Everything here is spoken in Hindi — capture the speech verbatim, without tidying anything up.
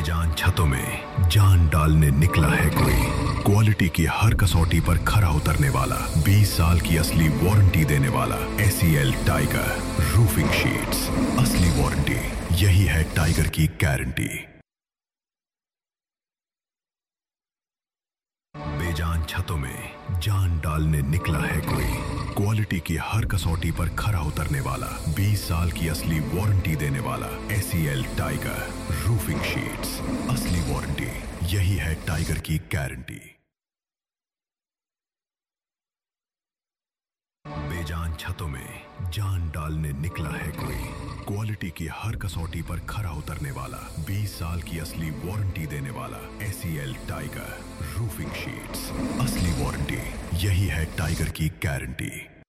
बेजान छतों में जान डालने निकला है कोई, क्वालिटी की हर कसौटी पर खरा उतरने वाला, बीस साल की असली वारंटी देने वाला। एसीएल टाइगर रूफिंग शीट्स, असली वारंटी, यही है टाइगर की गारंटी। बेजान छतों में जान डालने निकला है कोई, क्वालिटी की हर कसौटी पर खरा उतरने वाला, बीस साल की असली वारंटी देने वाला। एसीएल टाइगर रूफिंग शीट्स, असली वारंटी, यही है टाइगर की गारंटी। बेजान छतों में जान डालने निकला है कोई, क्वालिटी की हर कसौटी पर खरा उतरने वाला, बीस साल की असली वारंटी देने वाला। एसीएल टाइगर रूफिंग शीट्स, असली वारंटी, यही है टाइगर की गारंटी।